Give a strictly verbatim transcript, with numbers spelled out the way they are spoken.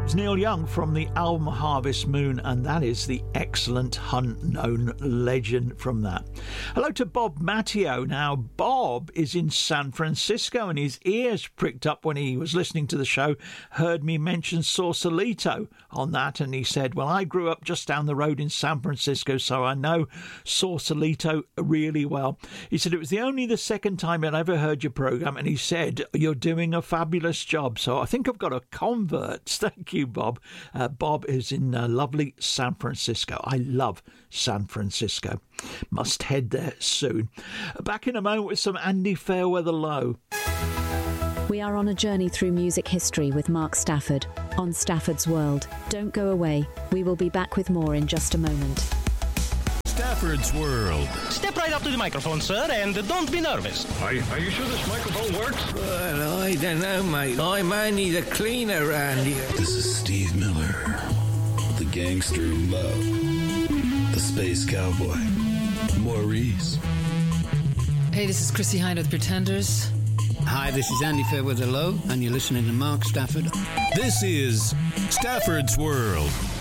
It's Neil Young from the album Harvest Moon, and that is the excellent Unknown Legend from that. Hello to Bob Matteo. Now, Bob is in San Francisco, and his ears pricked up when he was listening to the show, heard me mention Sausalito on that, and he said, well, I grew up just down the road in San Francisco, so I know Sausalito really well. He said it was the only the second time I'd ever heard your programme, and he said, you're doing a fabulous job. So I think I've got a convert. Thank you, Bob. Uh, Bob is in uh, lovely San Francisco. I love San Francisco. Must head there soon. Back in a moment with some Andy Fairweather Low. We are on a journey through music history with Mark Stafford on Stafford's World. Don't go away. We will be back with more in just a moment. Stafford's World. Step right up to the microphone, sir, and don't be nervous. Are, are you sure this microphone works? Well, I don't know, mate. I'm only the cleaner around here. This is Steve Miller, the gangster of love, the space cowboy, Maurice. Hey, this is Chrissy Hine of the Pretenders. Hi, this is Andy Fairweather Low, and you're listening to Mark Stafford. This is Stafford's World.